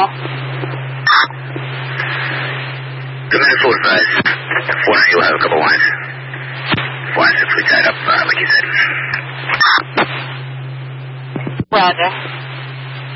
now. Good minute 45. 4 you'll have a couple lines. 4 and 6 we tied up, like you said. Roger.